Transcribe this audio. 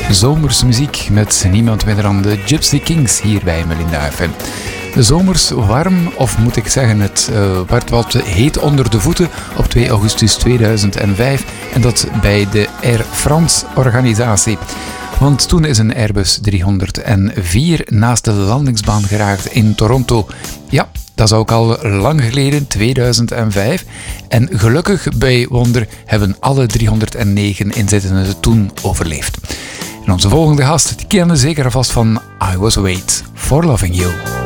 Zomersmuziek met niemand minder dan de Gypsy Kings hier bij Melinda FM. Zomers warm, of moet ik zeggen, het werd wat heet onder de voeten op 2 augustus 2005 en dat bij de Air France organisatie. Want toen is een Airbus 304 naast de landingsbaan geraakt in Toronto. Ja, dat is ook al lang geleden, 2005. En gelukkig bij wonder hebben alle 309 inzittenden het toen overleefd. En onze volgende gast, die kennen zeker vast van I Was Wait for Loving You.